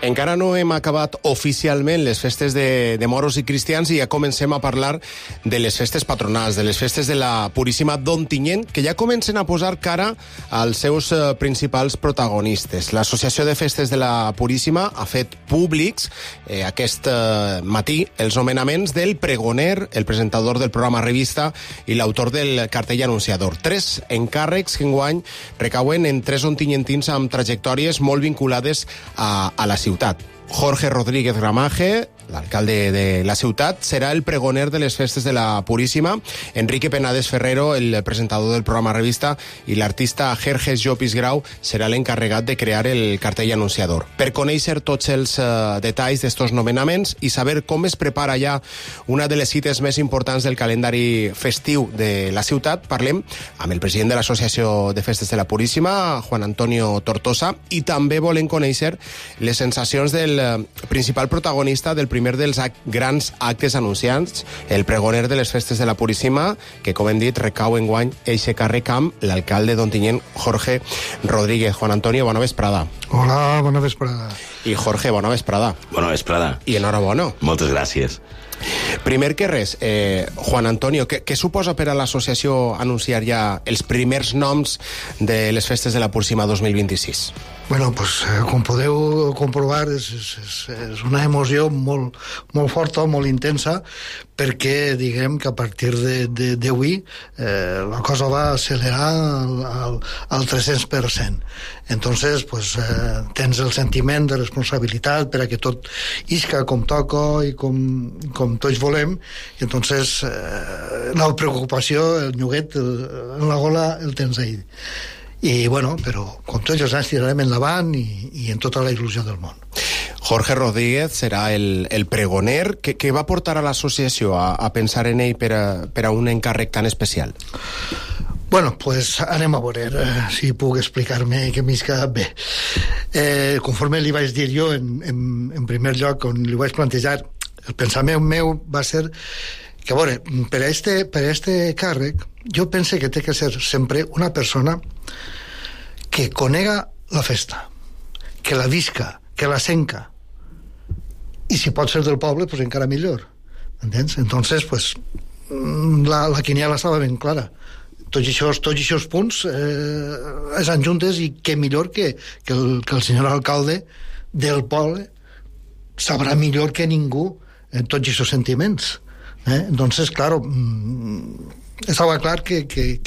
Encara no hem acabat oficialment les festes de moros i cristians i ja comencem a parlar de les festes patronals, de les festes de la Puríssima d'Ontinyent, que ja comencen a posar cara als seus principals protagonistes. L'Associació de Festes de la Puríssima ha fet públics aquest matí els nomenaments del pregoner, el presentador del programa Revista i l'autor del cartell anunciador. 3 encàrrecs que enguany recauen en 3 ontinyentins amb trajectòries molt vinculades a la ciutat. Jorge Rodríguez Gramaje, l'alcalde de la ciutat, serà el pregoner de les festes de la Puríssima. Enrique Penades Ferrero, el presentador del programa Revista, i l'artista Jerjes Llopis Grau serà l'encarregat de crear el cartell anunciador. Per conèixer tots els detalls d'estos nomenaments i saber com es prepara ja una de les cites més importants del calendari festiu de la ciutat, parlem amb el president de l'Associació de Festes de la Puríssima, Juan Antonio Tortosa, i també volem conèixer les sensacions del principal protagonista del primer dels grans actes anunciants, el pregoner de les festes de la Puríssima, que, com hem dit, recau enguany eixe càrrec amb l'alcalde d'Ontinyent, Jorge Rodríguez. Juan Antonio, bona vesprada. Hola, bona vesprada. I Jorge, bona vesprada. Bona vesprada. I enhorabona. Moltes gràcies. Primer que res, Juan Antonio, què suposa per a l'associació anunciar ja els primers noms de les festes de la Puríssima 2026? Bueno, pues, com podeu comprovar, és una emoció molt forta, molt intensa, perquè diguem que a partir d'avui la cosa va accelerar al 300%. Entonces, pues, tens el sentiment de responsabilitat per a que tot isca com toca i com tots volem, i entonces la preocupació, el nyuguet en la gola el tens ahí. I bueno, però com tots els anys tirarem endavant i en tota la il·lusió del món. Jorge Rodríguez serà el pregoner. Què va portar a l'associació a pensar en ell per a un encàrrec tan especial? Bueno, pues anem a veure si puc explicar-me que m'he quedat bé. Conforme li vaig dir jo, en primer lloc, on li vaig plantejar, el pensament meu va ser que, a veure, per a este càrrec, jo pense que té que ser sempre una persona que conega la festa, que la visca, que la senca, i si pot ser del poble, pues encara millor, entens? Entonces, pues, la quiniela estava ben clara. Tots aquests punts estan juntes, i què millor que el senyor alcalde del poble sabrà millor que ningú tots aquests sentiments. Entonces, claro, estava clar que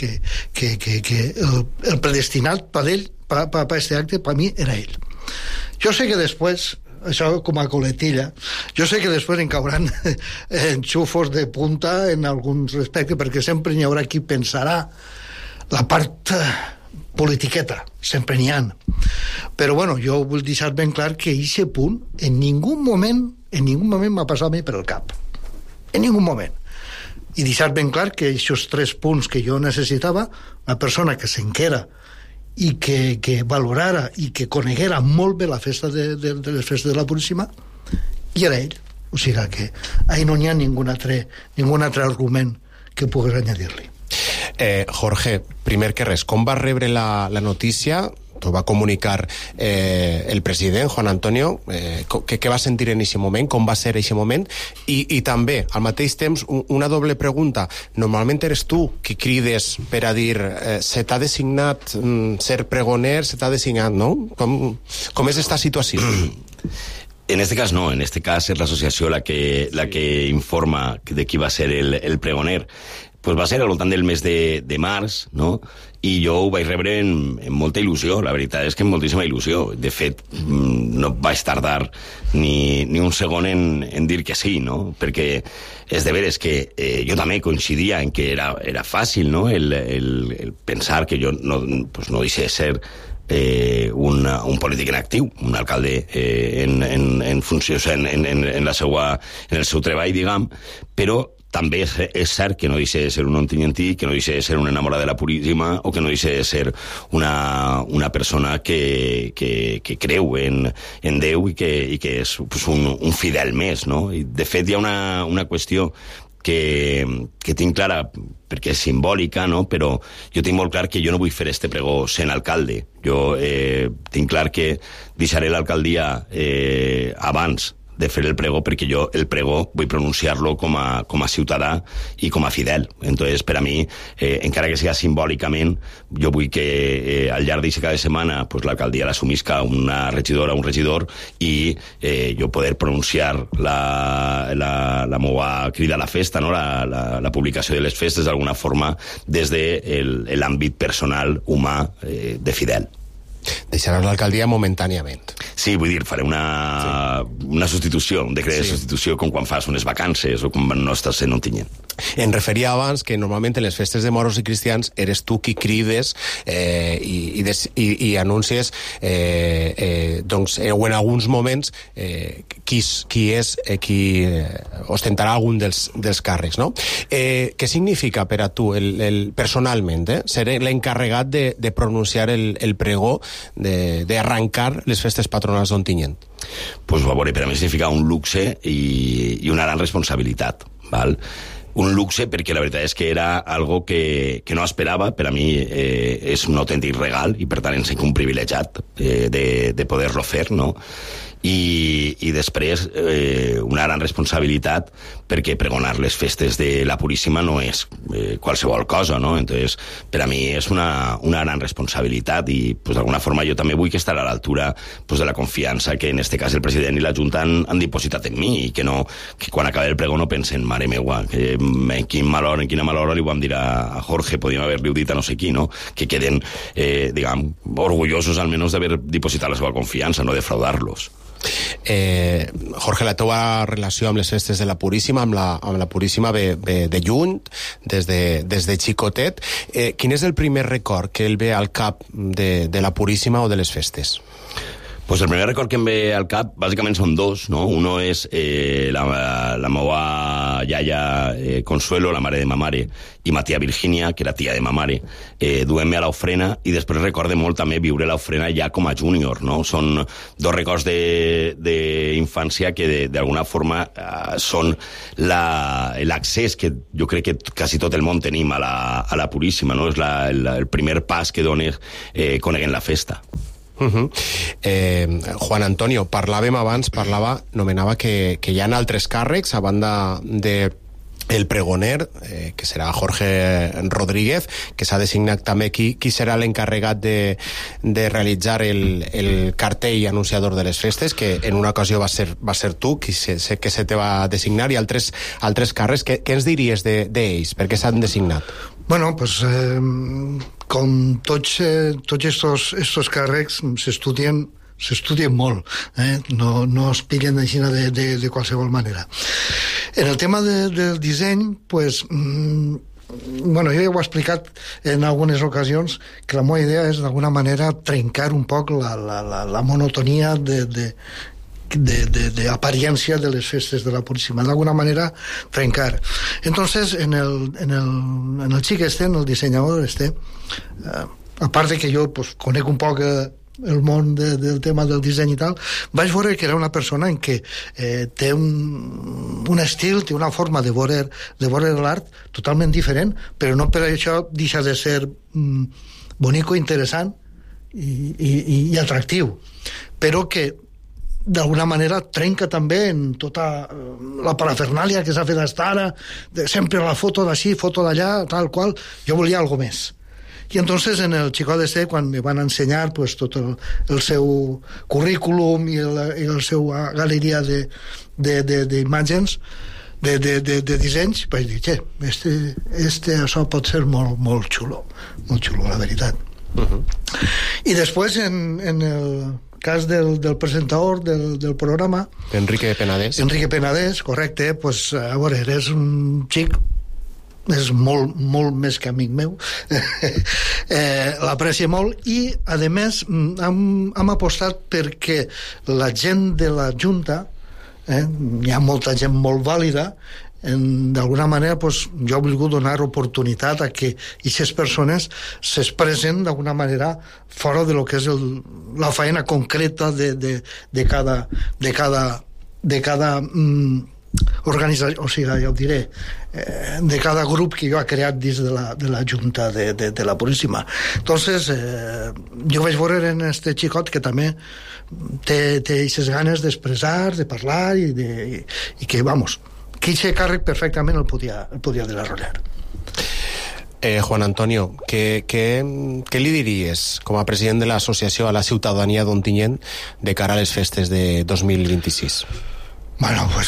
el predestinat per ell, per este acte, per mi era ell. Jo sé que després, això com a coletilla, jo sé que després en cauran enxufos de punta en alguns respectes, perquè sempre n'hi haurà qui pensarà la part politiqueta, sempre n'hi ha. Però bueno, jo vull deixar ben clar que aquest punt en ningú moment m'ha passat a mi per el cap. En ningú moment. I deixar ben clar que aquests 3 punts que jo necessitava, una persona que s'enquera i que valorara i que coneguera molt bé la festa de les festes de la Puríssima, i era ell. O sigui que ahí no hi ha ningun altre argument que pugues añadir-li. Jorge, primer que res, com va rebre la notícia? T'ho va comunicar el president, Juan Antonio. Què va sentir en aquest moment? Com va ser aquest moment? I també, al mateix temps, una doble pregunta. Normalment eres tu qui crides per a dir se t'ha designat ser pregoner, se t'ha designat, no? Com és esta situació? En este cas no, en este cas és l'associació la que informa de qui va ser el pregoner. Pues va ser al voltant del mes de març, no? I jo ho vaig rebre en molta il·lusió. La veritat és que amb moltíssima il·lusió. De fet, no vaig tardar ni un segon en dir que sí, no? Perquè és de veres que jo també coincidia en que era fàcil, no? El pensar que jo no deixé de ser un polític en actiu, un alcalde en funcions, en el seu treball, diguem, però també és cert que no deixa de ser un ontinyentí, que no deixa de ser un enamorat de la Puríssima, o que no deixa de ser una persona que creu en Déu i que és un fidel més, no? I de fet hi ha una qüestió que tinc clara, perquè és simbòlica, no? Però jo tinc molt clar que jo no vull fer este pregó sent alcalde. Jo tinc clar que deixaré l'alcaldia abans de fer el pregó, perquè jo el pregó vull pronunciar-lo com a ciutadà i com a fidel. Entonces, per a mi, encara que sigui simbòlicament, jo vull que al llarg d'aquesta cada setmana pues, l'alcaldia l'assumisca una regidora o un regidor i jo poder pronunciar la meva crida a la festa, no? la publicació de les festes d'alguna forma des de l'àmbit personal, humà, de fidel. Deixaràs l'alcaldia momentàniament. Sí, vull dir, faré una substitució, un decret de substitució com quan fas unes vacances o quan no estàs sent Ontinyent. Em referia abans que normalment en les festes de moros i cristians eres tu qui crides i anuncies doncs, o en alguns moments qui ostentarà algun dels càrrecs, no? Què significa per a tu personalment ser l'encarregat de pronunciar el pregó d'arrencar les festes patronals d'Ontinyent? Pues, a veure, per a mi significa un luxe i una gran responsabilitat, val? Un luxe perquè la veritat és que era algo que no esperava. Per a mi és un autèntic regal i per tant em sent un privilegiat de poder-lo fer, no? I després una gran responsabilitat perquè pregonar les festes de la Puríssima no és qualsevol cosa, no? Entonces, per a mi és una gran responsabilitat i pues, d'alguna forma jo també vull que estar a l'altura pues, de la confiança que en este cas el president i la Junta han dipositat en mi i que quan acabi el pregó no pensen, mare meua, que en quina mala hora li vam dir a Jorge, podíem haver-li dit a no sé qui, no? Que queden, diguem, orgullosos almenys d'haver dipositat la seva confiança, no defraudar-los. Jorge, la teua relació amb les festes de la Puríssima, amb la Puríssima de lluny, des de xicotet, quin és el primer record que ell ve al cap de la Puríssima o de les festes? Pues el primer record que em ve al cap, bàsicament són dos, no? Uno és la meva iaia Consuelo, la mare de ma mare, i ma tia Virgínia, que era tia de ma mare, duent-me a l'ofrena, i després recorde molt també viure l'ofrena ja com a júnior, no? Són dos records d'infància que d'alguna forma són l'accés que jo crec que quasi tot el món tenim a la Puríssima, no? És el primer pas que dones coneguent la festa. Juan Antonio, parlàvem abans, nomenava que hi ha altres càrrecs a banda de el pregoner, que serà Jorge Rodríguez, que s'ha designat també qui serà l'encarregat de realitzar el cartell anunciador de les festes, que en una ocasió va ser tu, que sé que se te va designar, i altres càrrecs. Què ens diries d'ells? Per què s'han designat? Bueno, pues com tots estos càrrecs s'estudien molt, no es pillen així de qualsevol manera. En el tema del disseny, pues, bueno, jo ja ho he explicat en algunes ocasions, que la meva idea és d'alguna manera trencar un poc la monotonia de apariencia de les festes de la Puríssima, de alguna manera trencar. Entonces, en el xic este, en el dissenyador este, apart de que jo pues, conec un poc el món del tema del disseny i tal, vaig veure que era una persona en què té un estil, té una forma de veure l'art totalment diferent, però no per això deixa de ser bonic, interessant i atractiu, però que d'alguna manera trenca també en tota la parafernàlia que s'ha fet hasta ara, sempre la foto d'ací, foto d'allà, tal qual. Jo volia alguna més. I entonces en el xicot este, quan me van ensenyar pues, tot el seu currículum i la seva galeria d'imatges, de dissenys, vaig dir, això pot ser molt xulo, la veritat. I després en el cas del presentador del programa, Enrique Penedès, correcte, pues, a veure, és un xic, és molt més que amic meu, l'aprecio molt, i a més hem apostat perquè la gent de la Junta, hi ha molta gent molt vàlida, d'alguna manera pues, jo he volgut donar oportunitat a que aquestes persones s'expressen d'alguna manera fora de lo que és la feina concreta de cada organització, o sigui, ja ho diré, de cada grup que jo ha creat dins de la Junta de la Puríssima. Entonces, jo vaig veure en este xicot que també té aquestes ganes d'expressar, de parlar i que, vamos, que aquest càrrec perfectament el podia desenvolupar. Juan Antonio, què li diries com a president de l'associació a la ciutadania d'Ontinyent de cara a les festes de 2026? Bueno, pues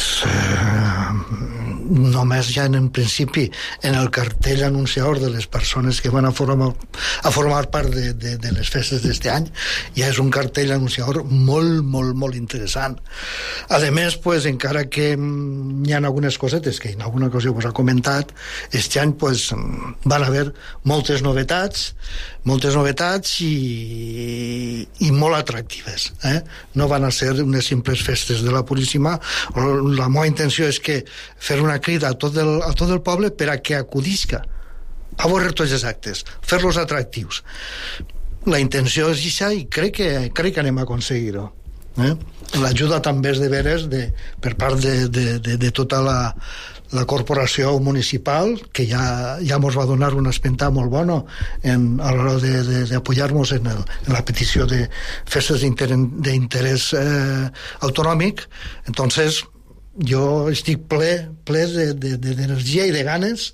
només ja en principi en el cartell anunciador de les persones que van a formar part de les festes d'este any ja és un cartell anunciador molt, molt, molt interessant. A més, pues, encara que hi ha algunes cosetes que en alguna ocasió us ha comentat, este any pues, van haver moltes novetats i molt atractives. No van a ser unes simples festes de la Puríssima. La meva intenció és que fer una crida a tot el poble per a que acudisca a veure tots els actes, fer-los atractius. La intenció és això i crec que anem a aconseguir-ho. L'ajuda també és de veres per part de tota la corporació municipal, que ja ens va donar una espenta molt bona a l'hora d'apoyar-nos en la petició de festes d'interès autonòmic. Entonces, jo estic ple d'energia i de ganes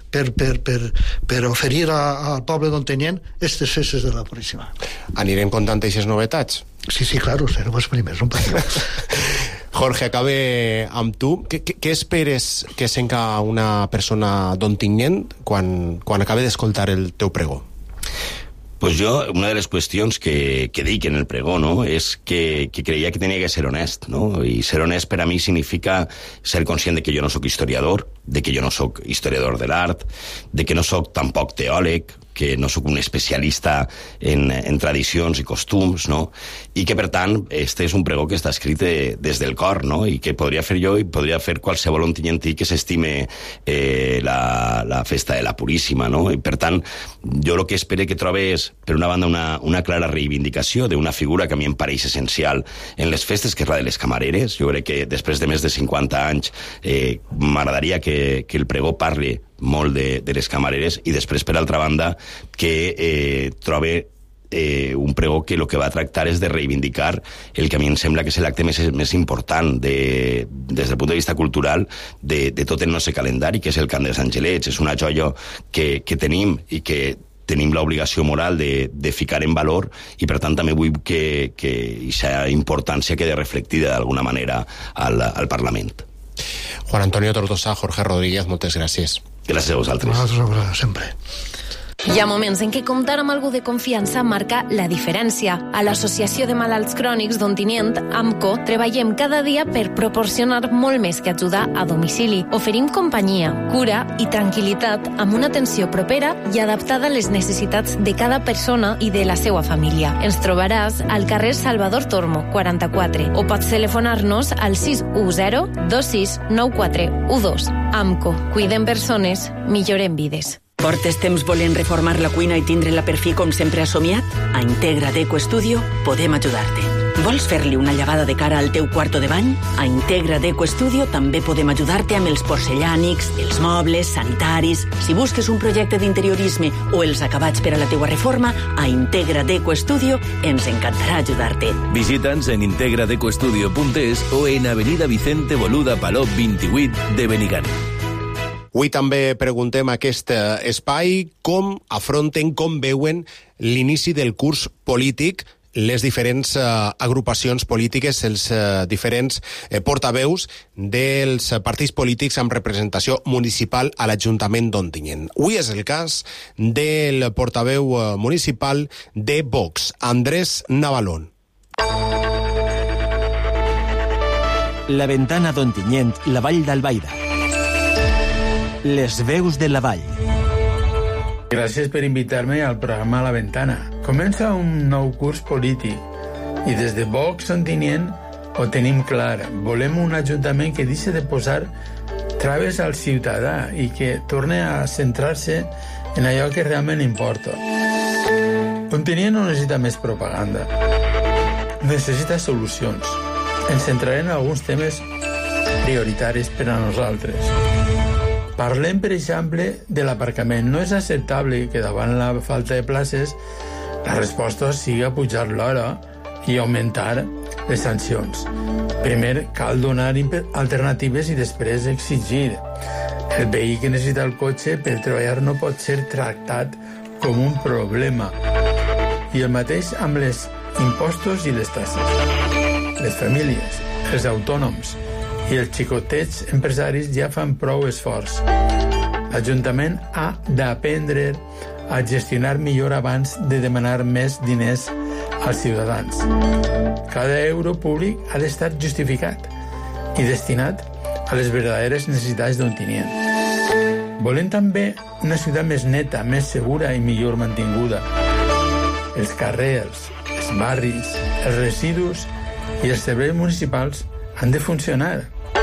per oferir al poble d'Ontinyent aquestes festes de la Puríssima. Anirem contant aquestes novetats? Sí, claro, serem els primers, no patiu. Jorge, acabe amb tu. Què esperes que senga una persona d'Ontinyent quan acabe d'escoltar el teu pregó? Pues jo, una de les qüestions que dic en el pregó, no?, és que creia que tenia que ser honest, no? I ser honest per a mi significa ser conscient de que jo no sóc historiador, de que jo no sóc historiador de l'art, de que no sóc tampoc teòleg, que no sóc un especialista en tradicions i costums, no? I que, per tant, este és un pregó que està escrit des del cor, no? I que podria fer jo i podria fer qualsevol ontinyentí que s'estime la festa de la Puríssima, no? I, per tant, jo el que espero que trobe és, per una banda, una clara reivindicació d'una figura que a mi em pareix essencial en les festes, que és la de les camareres. Jo crec que després de més de 50 anys m'agradaria que el pregó parli molt de les camareres, i després, per altra banda, que trobe un pregó que el que va tractar és de reivindicar el que a mi em sembla que és l'acte més important des del punt de vista cultural de tot el nostre calendari, que és el Cant dels Angelets. És una joia que tenim i que tenim l'obligació moral de ficar en valor, i per tant també vull que aquesta importància quede reflectida d'alguna manera al Parlament. Juan Antonio Tortosa, Jorge Rodríguez, moltes gràcies. Gràcies a vosaltres. Nosaltres sempre. Hi ha moments en què comptar amb algú de confiança marca la diferència. A l'Associació de Malalts Crònics d'Ontinyent, AMCO, treballem cada dia per proporcionar molt més que ajudar a domicili. Oferim companyia, cura i tranquil·litat amb una atenció propera i adaptada a les necessitats de cada persona i de la seva família. Ens trobaràs al carrer Salvador Tormo, 44, o pots telefonar-nos al 610 269412. AMCO, cuidem persones, millorem vides. Portes temps volent reformar la cuina i tindre-la per fi com sempre has somiat? A Integra Deco Studio podem ajudar-te. Vols fer-li una llevada de cara al teu quarto de bany? A Integra Deco Studio també podem ajudar-te amb els porcellànics, els mobles, sanitaris. Si busques un projecte d'interiorisme o els acabats per a la teua reforma, a Integra Deco Studio ens encantarà ajudar-te. Visita'ns en integradecostudio.es o en Avenida Vicente Boluda Palop 28 de Benigànim. Avui també preguntem a aquest espai com afronten, com veuen l'inici del curs polític les diferents agrupacions polítiques, els diferents portaveus dels partits polítics amb representació municipal a l'Ajuntament d'Ontinyent. Avui és el cas del portaveu municipal de Vox, Andrés Navalón. La ventana d'Ontinyent, la vall d'Albaida. Les veus de la vall. Gràcies per invitar-me al programa La Ventana. Comença un nou curs polític i des de Vox Ontinyent ho tenim clar. Volem un ajuntament que deixi de posar traves al ciutadà i que torni a centrar-se en allò que realment importa. Ontinyent no necessita més propaganda. Necessita solucions. Ens centrarem en alguns temes prioritaris per a nosaltres. Parlem, per exemple, de l'aparcament. No és acceptable que davant la falta de places la resposta sigui apujar l'hora i augmentar les sancions. Primer cal donar alternatives i després exigir. El veí que necessita el cotxe per treballar no pot ser tractat com un problema. I el mateix amb els impostos i les taxes. Les famílies, els autònoms i els xicotets empresaris ja fan prou esforç. L'Ajuntament ha d'aprendre a gestionar millor abans de demanar més diners als ciutadans. Cada euro públic ha d'estar justificat i destinat a les verdaderes necessitats d'Ontinyent. Volem també una ciutat més neta, més segura i millor mantinguda. Els carrers, els barris, els residus i els serveis municipals han de funcionar.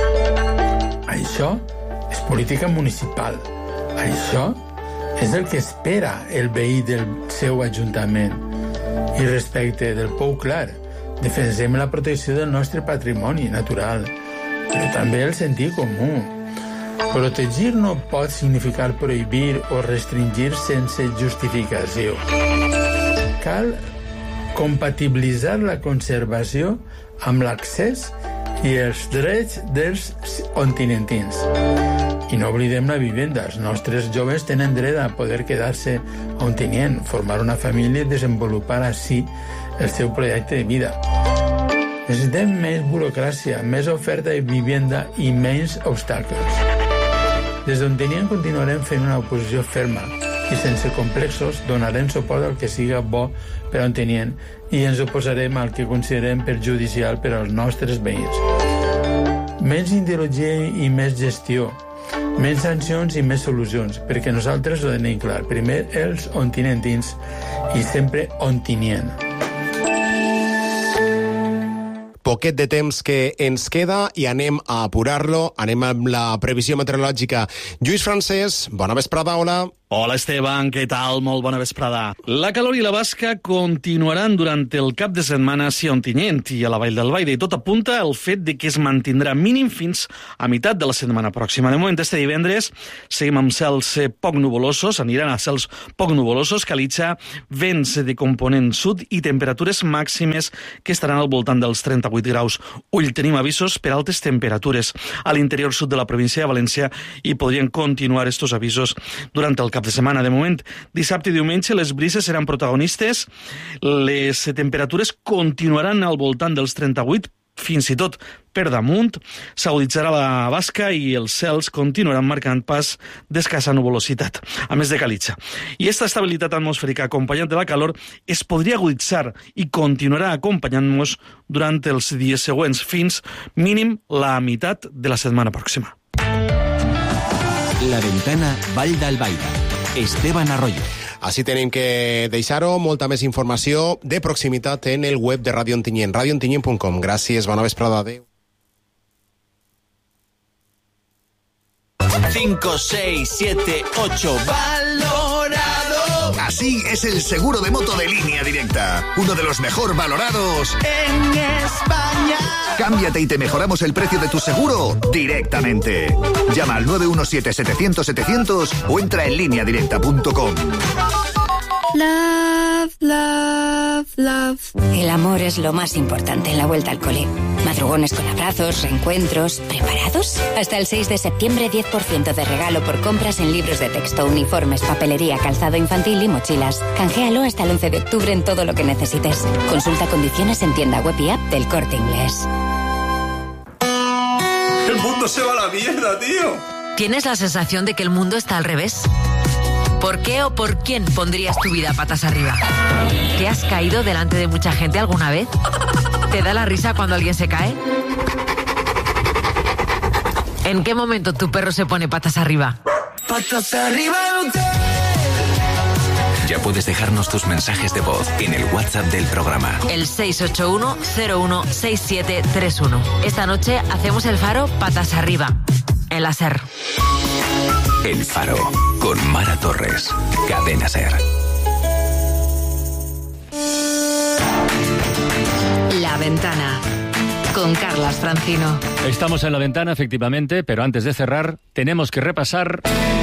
Això és política municipal. Això és el que espera el veí del seu ajuntament. I respecte del Pou Clar, defensem la protecció del nostre patrimoni natural, però també el sentit comú. Protegir no pot significar prohibir o restringir sense justificació. Cal compatibilitzar la conservació amb l'accés i els drets dels ontinentins. I no oblidem la vivenda. Els nostres joves tenen dret a poder quedar-se a Ontinyent, formar una família i desenvolupar així el seu projecte de vida. Necessitem més burocràcia, més oferta de vivenda i menys obstacles. Des d'Ontinyent continuarem fent una oposició ferma i sense complexos donarem suport al que siga bo per a Ontinyent i ens oposarem al que considerem perjudicial per als nostres veïns. Menys ideologia i més gestió, menys sancions i més solucions, perquè nosaltres ho tenim clar. Primer els ontinentins i sempre Ontinyent. Poquet de temps que ens queda i anem a apurar-lo. Anem amb la previsió meteorològica. Lluís Francesc, bona vesprada, hola. Hola, Esteban, què tal? Molt bona vesprada. La calor i la basca continuaran durant el cap de setmana a Ontinyent i a la Vall d'Albaida, i tot apunta al fet de que es mantindrà mínim fins a meitat de la setmana pròxima. De moment, este divendres, seguim amb cels poc nuvolosos, aniran a cels poc nuvolosos, calitja, vents de component sud i temperatures màximes que estaran al voltant dels 38 graus. Ull, tenim avisos per altes temperatures a l'interior sud de la província de València i podrien continuar estos avisos durant el cap de setmana. De moment, dissabte i diumenge les brises seran protagonistes, les temperatures continuaran al voltant dels 38, fins i tot per damunt, s'aguditzarà la basca i els cels continuaran marcant pas d'escassa nuvolositat, a més de calitja. I esta estabilitat atmosfèrica acompanyat de la calor es podria aguditzar i continuarà acompanyant-nos durant els dies següents, fins mínim la meitat de la setmana pròxima. La Ventana Vall d'Albaida. Esteban Arroyo. Així tenim que deixar-ho. Molta més informació de proximitat en el web de Ràdio Ontinyent, radioontinyent.com. Gràcies, bona vesprada, adéu. 5, 6, 7, 8, valorado. Así es el seguro de moto de Línea Directa, uno de los mejor valorados en España. Cámbiate y te mejoramos el precio de tu seguro directamente. Llama al 917-700-700 o entra en lineadirecta.com. Love, love, love. El amor es lo más importante en la vuelta al cole. Madrugones con abrazos, reencuentros. ¿Preparados? Hasta el 6 de septiembre, 10% de regalo por compras en libros de texto, uniformes, papelería, calzado infantil y mochilas. Canjealo hasta el 11 de octubre en todo lo que necesites. Consulta condiciones en tienda web y app del Corte Inglés. El mundo se va a la mierda, tío. ¿Tienes la sensación de que el mundo está al revés? ¿Por qué o por quién pondrías tu vida patas arriba? ¿Te has caído delante de mucha gente alguna vez? ¿Te da la risa cuando alguien se cae? ¿En qué momento tu perro se pone patas arriba? Patas arriba, Ya puedes dejarnos tus mensajes de voz en el WhatsApp del programa. El 681-016731. Esta noche hacemos el Faro patas arriba. En la SER. El Faro, con Mara Torres. Cadena SER. La Ventana. con Carlas Francino. Estamos en La Ventana, efectivamente, pero antes de cerrar, tenemos que repasar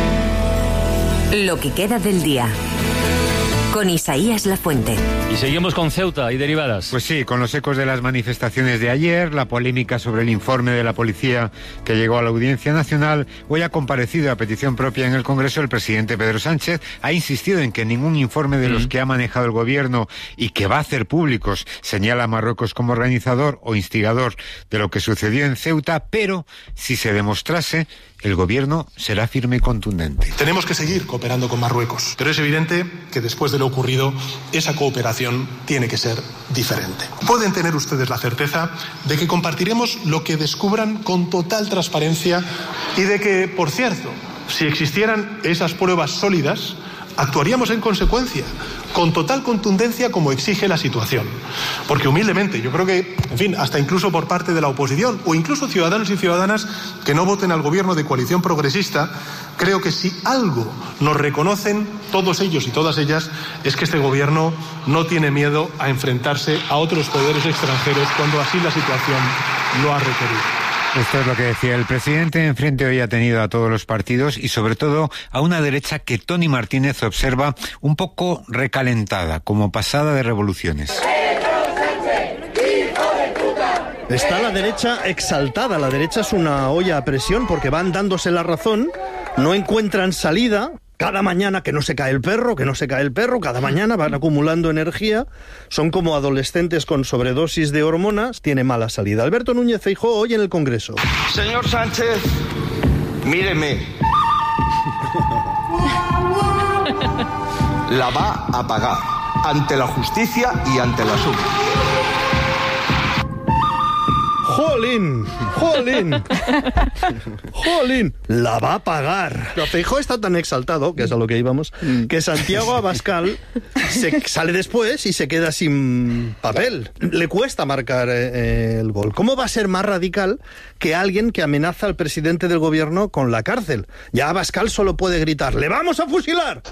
lo que queda del día. Con Isaías Lafuente. Y seguimos con Ceuta y derivadas. Pues sí, con los ecos de las manifestaciones de ayer, la polémica sobre el informe de la policía que llegó a la Audiencia Nacional. Hoy ha comparecido a petición propia en el Congreso el presidente Pedro Sánchez. Ha insistido en que ningún informe de los que ha manejado el gobierno y que va a hacer públicos señala a Marruecos como organizador o instigador de lo que sucedió en Ceuta, pero si se demostrase, el gobierno será firme y contundente. Tenemos que seguir cooperando con Marruecos, pero es evidente que después de lo ocurrido, esa cooperación tiene que ser diferente. Pueden tener ustedes la certeza de que compartiremos lo que descubran con total transparencia y de que, por cierto, si existieran esas pruebas sólidas, actuaríamos en consecuencia, con total contundencia como exige la situación. Porque humildemente, yo creo que, en fin, hasta incluso por parte de la oposición, o incluso ciudadanos y ciudadanas que no voten al gobierno de coalición progresista, creo que si algo nos reconocen todos ellos y todas ellas, es que este gobierno no tiene miedo a enfrentarse a otros poderes extranjeros cuando así la situación lo ha requerido. Esto es lo que decía el presidente. Enfrente hoy ha tenido a todos los partidos y sobre todo a una derecha que Tony Martínez observa un poco recalentada, como pasada de revoluciones. Está la derecha exaltada. La derecha es una olla a presión porque van dándose la razón, no encuentran salida. Cada mañana que no se cae el perro, cada mañana van acumulando energía, son como adolescentes con sobredosis de hormonas, tiene mala salida. Alberto Núñez Feijóo hoy en el Congreso. Señor Sánchez, míreme. La va a pagar ante la justicia y ante la suma. ¡Jolín! ¡Jolín! ¡Jolín! La va a pagar. Feijóo está tan exaltado, que es a lo que íbamos, que Santiago Abascal sale después y se queda sin papel. Le cuesta marcar el gol. ¿Cómo va a ser más radical que alguien que amenaza al presidente del gobierno con la cárcel? Ya Abascal solo puede gritar, ¡le vamos a fusilar!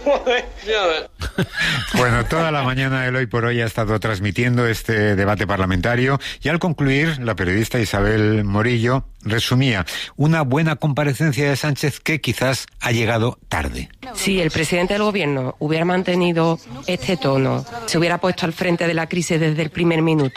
Bueno, toda la mañana el Hoy por Hoy ha estado transmitiendo este debate parlamentario y al concluir, la periodista Isabel Morillo resumía una buena comparecencia de Sánchez que quizás ha llegado tarde. Si el presidente del gobierno hubiera mantenido este tono, se hubiera puesto al frente de la crisis desde el primer minuto